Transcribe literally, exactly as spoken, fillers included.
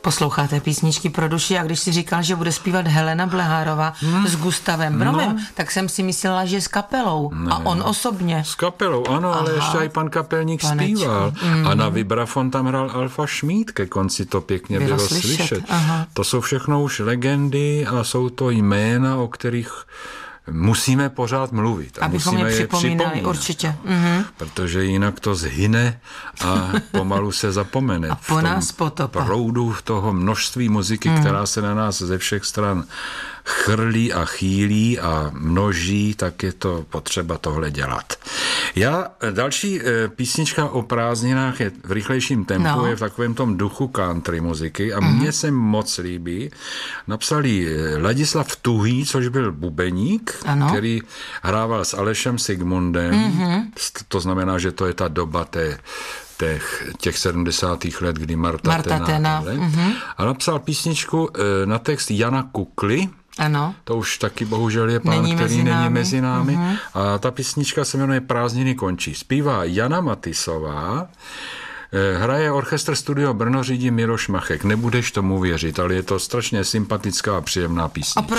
Posloucháte písničky pro duši a když si říkal, že bude zpívat Helena Blehárová hmm. s Gustavem Bromem, no. tak jsem si myslela, že s kapelou. Ne. A on osobně. S kapelou, ano, Aha. ale ještě i pan kapelník Panečku. zpíval. Mm. A na vibrafon tam hrál Alfa Šmíd, ke konci to pěkně bylo, bylo slyšet. slyšet. To jsou všechno už legendy a jsou to jména, o kterých musíme pořád mluvit. A abychom musíme je připomínali, je určitě. Mm-hmm. Protože jinak to zhyne a pomalu se zapomene. A po nás potopa. V proudu toho množství muziky, mm. která se na nás ze všech stran chrlí a chýlí a množí, tak je to potřeba tohle dělat. Já, další písnička o prázdninách je v rychlejším tempu, no. je v takovém tom duchu country muziky a mně mm. se moc líbí. Napsal ji Ladislav Tuhý, což byl bubeník, ano. který hrával s Alešem Sigmundem. Mm-hmm. To znamená, že to je ta doba té těch, těch sedmdesátých let, kdy Marta, Marta Tena. Tena. Mm-hmm. A napsal písničku na text Jana Kukly. Ano. To už taky bohužel je pán, není který mezi není mezi námi. Mm-hmm. A ta písnička se jmenuje Prázdniny končí. Zpívá Jana Matisová, hraje orchestr Studio Brno, řídí Miloš Machek. Nebudeš tomu věřit, ale je to strašně sympatická a příjemná písnička.